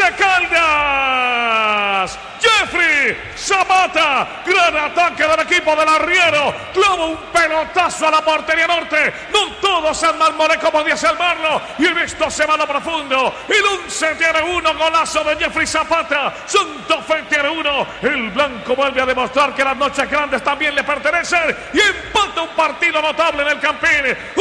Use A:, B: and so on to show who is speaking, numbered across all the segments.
A: Caldas. Jeffrey Zapata, gran ataque del equipo del arriero, clava un pelotazo a la portería norte, no todo San Marmolejo podía salvarlo, y esto se va a lo profundo, el 11 tiene uno, golazo de Jeffrey Zapata, Santa Fe tiene uno, el blanco vuelve a demostrar que las noches grandes también le pertenecen, y empata un partido notable en el Campín,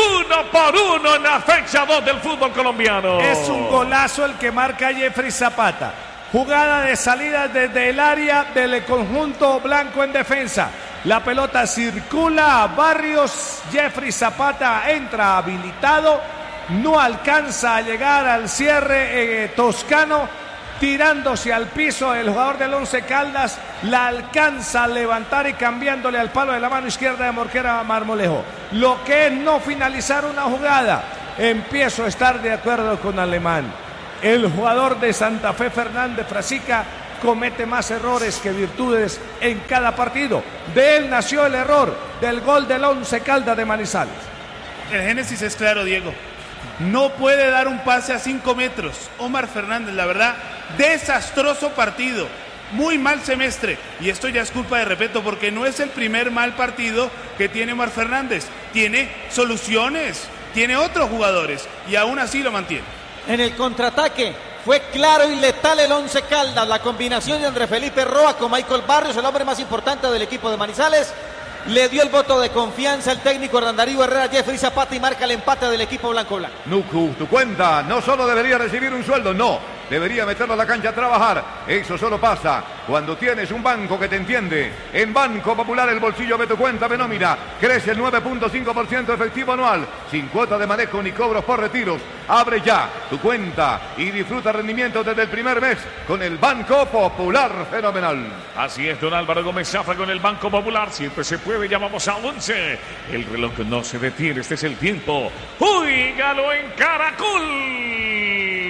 A: 1-1 en la fecha 2 del fútbol colombiano.
B: Es un golazo el que marca Jeffrey Zapata. Jugada de salida desde el área del conjunto blanco en defensa. La pelota circula a Barrios. Jeffrey Zapata entra habilitado. No alcanza a llegar al cierre toscano. Tirándose al piso el jugador del Once Caldas. La alcanza a levantar y cambiándole al palo de la mano izquierda de Morquera a Marmolejo. Lo que es no finalizar una jugada. Empiezo a estar de acuerdo con Alemán. El jugador de Santa Fe, Fernández Frasica, comete más errores que virtudes en cada partido. De él nació el error del gol del Once Caldas de Manizales.
C: El génesis es claro, Diego. No puede dar un pase a 5 metros. Omar Fernández, la verdad, desastroso partido. Muy mal semestre. Y esto ya es culpa de Repeto, porque no es el primer mal partido que tiene Omar Fernández. Tiene soluciones, tiene otros jugadores y aún así lo mantiene.
D: En el contraataque fue claro y letal el Once Caldas. La combinación de André Felipe Roa con Michael Barrios, el hombre más importante del equipo de Manizales. Le dio el voto de confianza al técnico Hernán Darío Herrera, Jeffrey Zapata, y marca el empate del equipo blanco-blanco.
E: Nucu, tu cuenta no solo debería recibir un sueldo, no. Debería meterlo a la cancha a trabajar. Eso solo pasa cuando tienes un banco que te entiende. En Banco Popular el bolsillo de tu cuenta de nómina crece el 9.5% efectivo anual, sin cuota de manejo ni cobros por retiros. Abre ya tu cuenta y disfruta rendimientos desde el primer mes con el Banco Popular. Fenomenal.
A: Así es, don Álvaro Gómez Zafra con el Banco Popular. Siempre se puede, ya vamos a 11. El reloj no se detiene, este es el tiempo. ¡Óigalo en Caracol!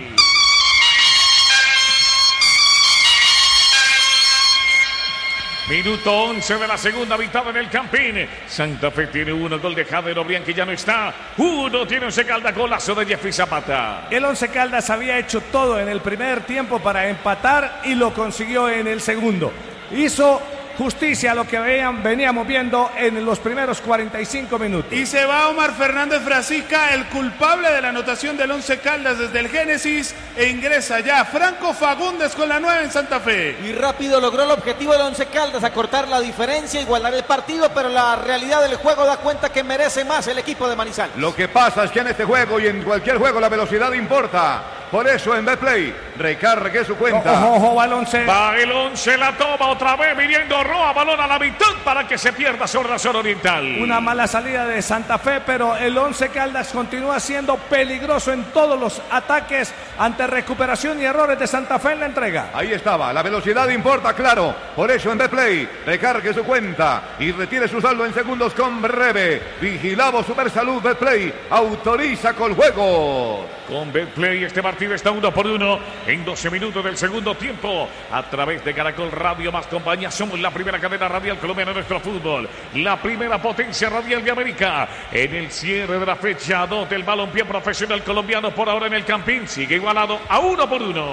A: Minuto 11 de la segunda mitad en el Campín. Santa Fe tiene uno, gol de Jader Obrián, que ya no está. Uno tiene Once Caldas, golazo de Jeffrey Zapata.
B: El Once Caldas había hecho todo en el primer tiempo para empatar y lo consiguió en el segundo. Hizo justicia a lo que veníamos viendo en los primeros 45 minutos.
C: Y se va Omar Fernández Frasica, el culpable de la anotación del Once Caldas desde el génesis, e ingresa ya Franco Fagundes con la 9 en Santa Fe.
D: Y rápido logró el objetivo del Once Caldas, acortar la diferencia, igualar el partido, pero la realidad del juego da cuenta que merece más el equipo de Manizales.
E: Lo que pasa es que en este juego y en cualquier juego la velocidad importa. Por eso en Betplay recargue su cuenta.
B: Ojo, va el Once.
A: Va el Once, la toma otra vez, viniendo Roa, balón a la mitad para que se pierda sobre la zona oriental.
B: Una mala salida de Santa Fe, pero el Once Caldas continúa siendo peligroso en todos los ataques ante recuperación y errores de Santa Fe en la entrega.
E: Ahí estaba, la velocidad importa, claro. Por eso en Betplay recargue su cuenta y retire su saldo en segundos con breve. Vigilado Supersalud Betplay, autoriza con juego.
A: Con Betplay este partido está 1-1 en 12 minutos del segundo tiempo. A través de Caracol Radio más compañía, somos la primera cadena radial colombiana de nuestro fútbol, la primera potencia radial de América. En el cierre de la fecha 2 del balompié profesional colombiano, por ahora en el Campín sigue igualado a 1-1.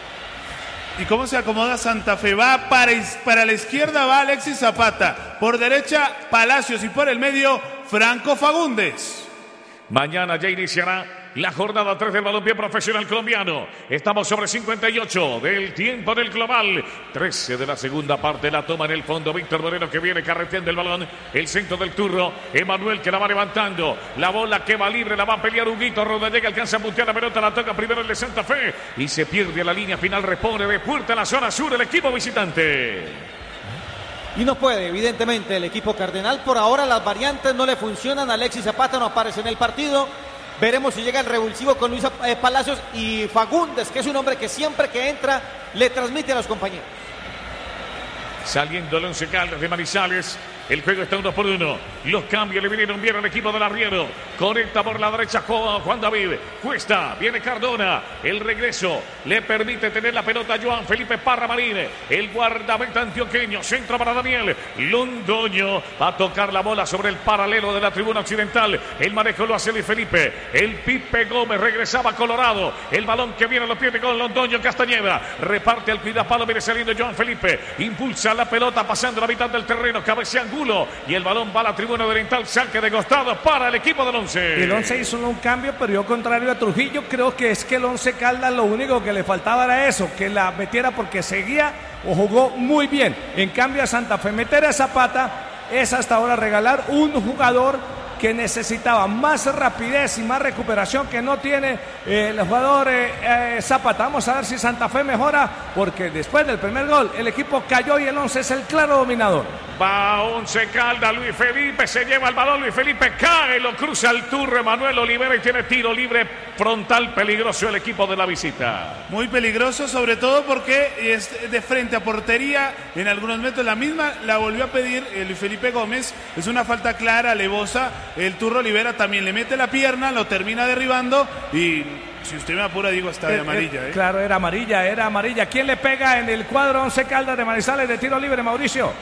C: ¿Y cómo se acomoda Santa Fe? Va para la izquierda, va Alexis Zapata. Por derecha, Palacios, y por el medio, Franco Fagundes.
A: Mañana ya iniciará la jornada 3 del balompié profesional colombiano. Estamos sobre 58 del tiempo del global. 13 de la segunda parte, la toma en el fondo. Víctor Moreno que viene carreteando el balón. El centro del turno. Emanuel que la va levantando. La bola que va libre, la va a pelear Huguito Rodallega. Alcanza a puntear la pelota, la toca primero el de Santa Fe. Y se pierde a la línea final. Repone de puerta a la zona sur el equipo visitante.
D: Y no puede, evidentemente, el equipo cardenal. Por ahora las variantes no le funcionan. Alexis Zapata no aparece en el partido. Veremos si llega el revulsivo con Luis Palacios y Fagundes, que es un hombre que siempre que entra le transmite a los compañeros.
A: Saliendo el Once Caldas de Manizales. El juego está 1-1. Los cambios le vinieron bien al equipo del arriero. Conecta por la derecha Juan David. Cuesta, viene Cardona. El regreso le permite tener la pelota Joan Felipe Parra Marín. El guardameta antioqueño. Centro para Daniel Londoño. Va a tocar la bola sobre el paralelo de la tribuna occidental. El manejo lo hace Luis Felipe. El Pipe Gómez regresaba a Colorado. El balón que viene lo pierde con Londoño Castañeda. Reparte al cuidapalo. Viene saliendo Joan Felipe. Impulsa la pelota pasando la mitad del terreno. Cabecea Angulo. Y el balón va a la tribuna oriental. Saque de costado para el equipo del Once.
B: El Once hizo un cambio, pero yo contrario a Trujillo, creo que es que el Once Caldas lo único que le faltaba era eso, que la metiera porque seguía o jugó muy bien. En cambio a Santa Fe, meter a Zapata es hasta ahora regalar un jugador que necesitaba más rapidez y más recuperación que no tiene el jugador Zapata. Vamos a ver si Santa Fe mejora, porque después del primer gol el equipo cayó y el Once es el claro dominador.
A: Va Once Caldas, Luis Felipe se lleva el balón, Luis Felipe cae, lo cruza al turre Manuel Olivera y tiene tiro libre frontal peligroso el equipo de la visita.
C: Muy peligroso, sobre todo porque es de frente a portería en algunos metros. La misma la volvió a pedir Luis Felipe Gómez, es una falta clara, alevosa. El turro Olivera también le mete la pierna, lo termina derribando y... Si usted me apura, digo, está de amarilla.
B: Claro, era amarilla. ¿Quién le pega en el cuadro Once Caldas de Manizales de tiro libre, Mauricio?